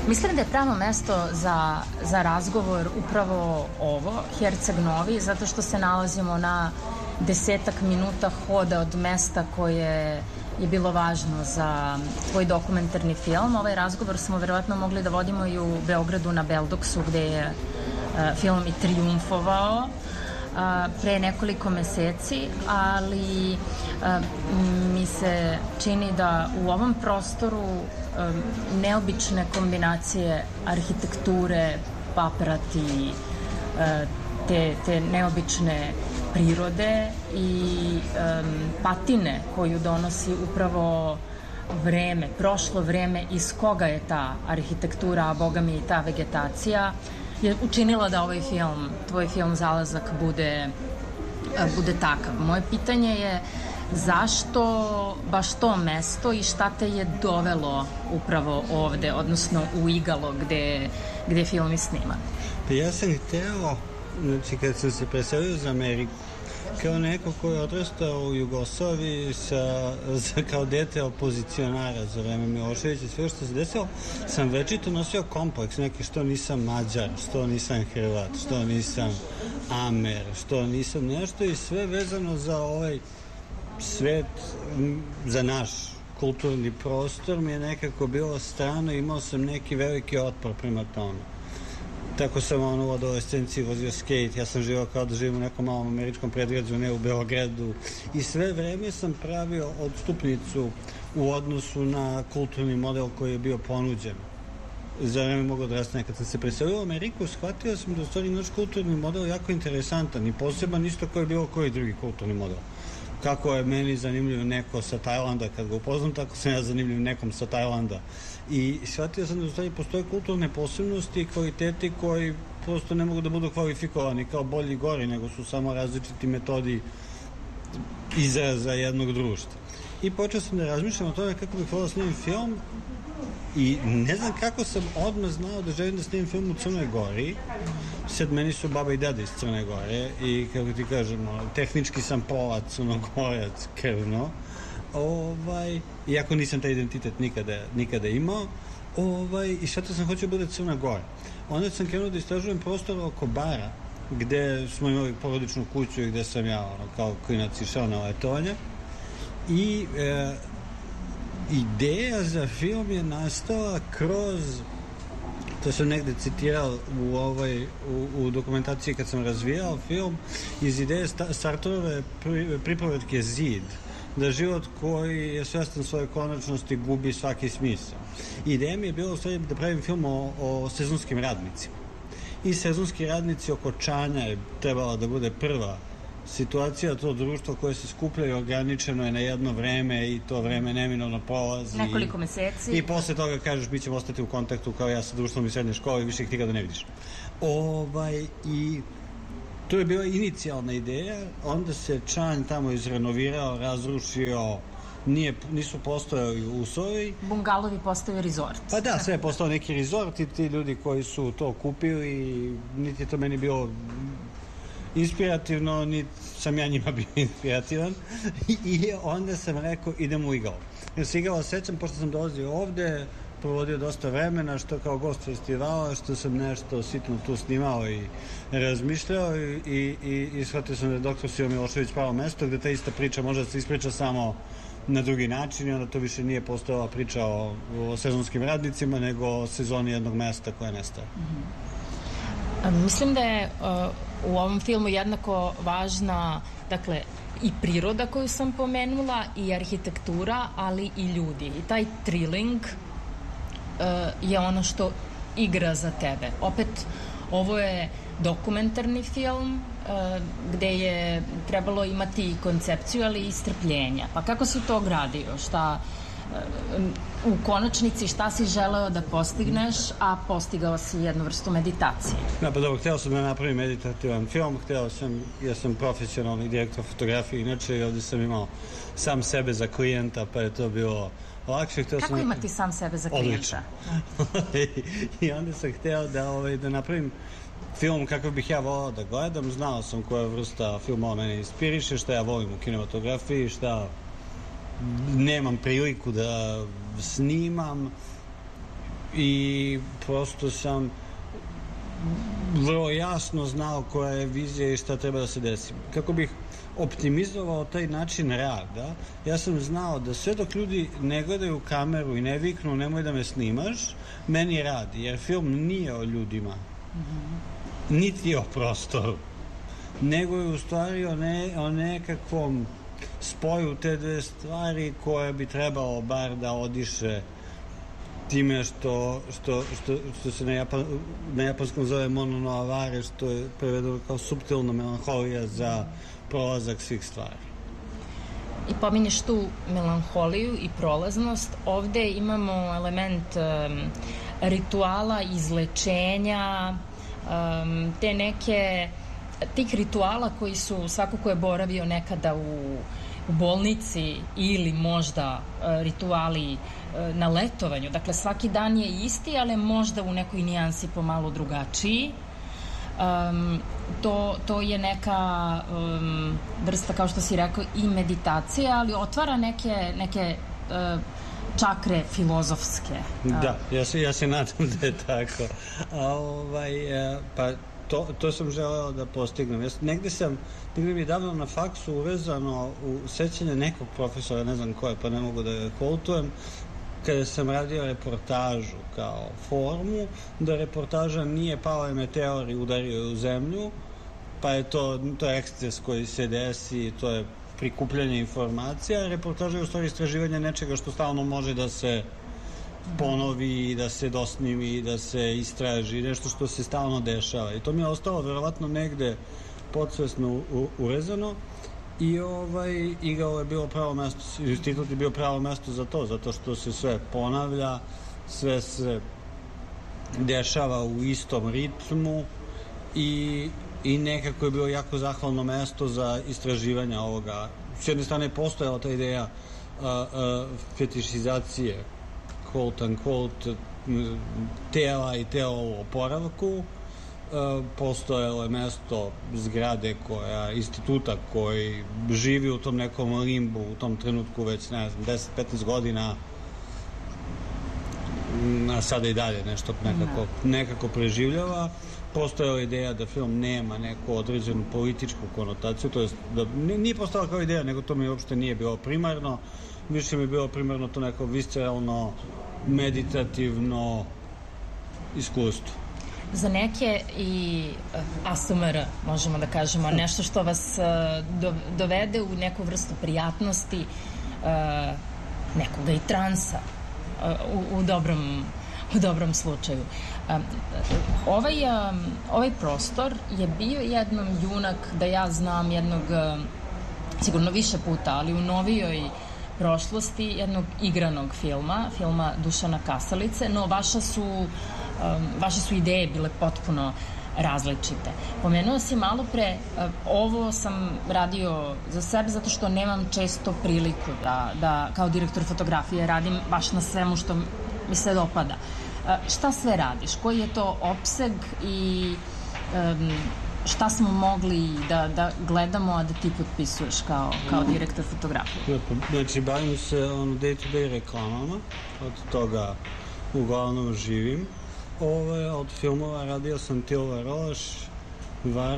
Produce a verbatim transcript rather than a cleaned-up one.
Mislim da je pravo mesto za, za razgovor upravo ovo, Herceg Novi, zato što se nalazimo na desetak minuta hoda od mesta koje je bilo važno za tvoj dokumentarni film. Ovaj razgovor smo verovatno mogli da vodimo i u Beogradu na Beldoksu, gde je uh, film i trijumfovao uh, pre nekoliko meseci, ali uh, mi se čini da u ovom prostoru um, neobične kombinacije arhitekture, paprati, uh, te, te neobične prirode i um, patine koju donosi upravo vreme, prošlo vreme iz koga je ta arhitektura, a boga mi i ta vegetacija, je učinila da ovaj film, tvoj film Zalazak bude, bude takav. Moje pitanje je zašto baš to mesto i šta te je dovelo upravo ovde, odnosno u Igalo gde, gde film i snima? Pa ja sam hteo, znači kad sam se preselio za Ameriku, kao neko ko je odrastao u Jugoslaviji sa, sa, kao dete opozicionara za vreme Miloševića i sve što se desilo, sam večito nosio kompleks neki što nisam Mađar, što nisam Hrvat, što nisam Amer, što nisam nešto i sve vezano za ovaj svet, za naš kulturni prostor mi je nekako bilo strano, imao sam neki veliki otpor prema tome. Tako sam ono u adolescenciji vozio skate, ja sam živao kao da živim u nekom malom američkom predgrađu, ne u Beogradu i sve vreme sam pravio odstupnicu u odnosu na kulturni model koji je bio ponuđen. Za vreme mogu odrastane. Kad sam se preselio u Ameriku, shvatio sam da u stvari naš kulturni model jako interesantan i poseban isto koji je bilo koji drugi kulturni model. Kako je meni zanimljiv neko sa Tajlanda, kad ga upoznam, tako sam ja zanimljiv nekom sa Tajlanda. I shvatio sam da u stvari postoje kulturne posebnosti i kvaliteti koji prosto ne mogu da budu kvalifikovani kao bolji i gori, nego su samo različiti metodi izraza jednog društva. I počeo sam da razmišljam o tome kako bih volao da snimim film i ne znam kako sam odmah znao da želim da snimim film u Crnoj Gori. Sad meni su baba i deda iz Crne Gore i kako ti kažem, tehnički sam pola Crnogorac krvno. Ovaj, iako nisam taj identitet nikada, nikada imao, ovaj, i šta to sam hoćeo bude Crna Gora. Onda sam krenuo da istražujem prostor oko Bara, gde smo imali porodičnu kuću i gde sam ja ono, kao klinac išao na letovanje. I e, ideja za film je nastala kroz, to sam negde citirao u, ovaj, u, u dokumentaciji kad sam razvijao film, iz ideje Sartrove pri, pripovetke Zid, da život koji je svestan svoje konačnosti gubi svaki smisao. Ideja mi je bila u stvari da pravim film o, o sezonskim radnicima. I sezonski radnici oko Čanja je trebala da bude prva situacija, to društvo koje se skuplja i ograničeno je na jedno vreme i to vreme neminovno prolazi. Nekoliko meseci. I posle toga kažeš mi ćemo ostati u kontaktu kao ja sa društvom iz srednje škole i više ih nikada ne vidiš. Ovaj, i to je bila inicijalna ideja, onda se Čanj tamo izrenovirao, razrušio, nije, nisu postojali uslovi. Bungalovi postaju rezort. Pa da, sve je postao neki rezort i ti ljudi koji su to kupili, niti je to meni bilo inspirativno, niti sam ja njima bio inspirativan. I onda sam rekao, idemo u Igalo. Jer se Igalo sećam, pošto sam dolazio ovde, provodio dosta vremena, što kao gost festivala, što sam nešto sitno tu snimao i razmišljao i, i, i, i shvatio sam da je doktor Sio Milošević pravo mesto gde ta ista priča može da se ispriča samo na drugi način i onda to više nije postojala priča o, o sezonskim radnicima, nego o sezoni jednog mesta koje nestaje. Mm-hmm. Mislim da je uh, u ovom filmu jednako važna, dakle, i priroda koju sam pomenula, i arhitektura, ali i ljudi. I taj thrilling je ono što igra za tebe. Opet, ovo je dokumentarni film uh, gde je trebalo imati koncepciju, ali i strpljenja. Pa kako si to gradio? Šta, uh, u konačnici šta si želeo da postigneš, a postigao si jednu vrstu meditacije? Ja, pa dobro, hteo sam da napravim meditativan film, hteo sam, ja sam profesionalni direktor fotografije, inače i ovde sam imao sam sebe za klijenta, pa je to bilo lakše. Kako sam... imati sam sebe za klijenta? I onda sam hteo da, ovaj, da napravim film kako bih ja volao da gledam. Znao sam koja vrsta filmova mene inspiriše, šta ja volim u kinematografiji, šta nemam priliku da snimam. i prosto sam vrlo jasno znao koja je vizija i šta treba da se desi. Kako bih optimizovao taj način rada, ja sam znao da sve dok ljudi ne gledaju kameru i ne viknu nemoj da me snimaš, meni radi, jer film nije o ljudima, mm-hmm. niti o prostoru, nego je u stvari o, ne, o nekakvom spoju te dve stvari koje bi trebalo bar da odiše time što, što, što, što se na, Japan, na japanskom zove mono no avare, što je prevedeno kao suptilna melanholija za prolazak svih stvari. I pominješ tu melanholiju i prolaznost. Ovde imamo element um, rituala, izlečenja, um, te neke tih rituala koji su svako ko je boravio nekada u, u bolnici ili možda uh, rituali uh, na letovanju. Dakle, svaki dan je isti, ali možda u nekoj nijansi pomalo drugačiji. Um, to, to je neka um, vrsta, kao što si rekao, i meditacija, ali otvara neke, neke uh, čakre filozofske. Da, ja se, ja se nadam da je tako. A, ovaj, pa to, to sam želeo da postignem. Ja, negde sam, negde mi je davno na faksu uvezano u sećanje nekog profesora, ne znam ko je, pa ne mogu da ga quotujem, kada sam radio reportažu kao formu, da reportaža nije pao je meteor i udario je u zemlju, pa je to, to je eksces koji se desi, to je prikupljanje informacija. Reportaža je u stvari istraživanje nečega što stalno može da se ponovi, da se dosnimi, da se istraži, nešto što se stalno dešava. I to mi je ostalo verovatno negde podsvesno urezano. I ovaj, igrao je bilo pravo mesto, institut je bio pravo mesto za to, zato što se sve ponavlja, sve se dešava u istom ritmu i, i nekako je bilo jako zahvalno mesto za istraživanje ovoga. S jedne strane postojala ta ideja uh, uh, fetišizacije, quote unquote, tela i tela u oporavku. Postojalo je mesto zgrade koja, instituta koji živi u tom nekom limbu u tom trenutku već, ne znam, deset do petnaest godina, a sada i dalje nešto nekako, nekako preživljava. Postojala je ideja da film nema neku određenu političku konotaciju, to jest da nije postala kao ideja, nego to mi uopšte nije bilo primarno. Više mi je bilo primarno to neko visceralno, meditativno iskustvo. Za neke i A S M R, možemo da kažemo, nešto što vas do, dovede u neku vrstu prijatnosti, nekoga i transa, u, u, dobrom, u dobrom slučaju. Ovaj, ovaj prostor je bio jednom junak, da ja znam, jednog, sigurno više puta, ali u novijoj prošlosti, jednog igranog filma, filma Dušana Kasalice, no vaša su Um, vaše su ideje bile potpuno različite. Pomenuo si malo pre, uh, ovo sam radio za sebe zato što nemam često priliku da, da kao direktor fotografije radim baš na svemu što mi se dopada. Uh, šta sve radiš? Koji je to opseg i um, šta smo mogli da, da gledamo, a da ti potpisuješ kao, kao direktor fotografije? Znači, bavim se on day-to-day reklamama, od toga uglavnom živim. Ove, od filmova radio sam Tilva Roš, Var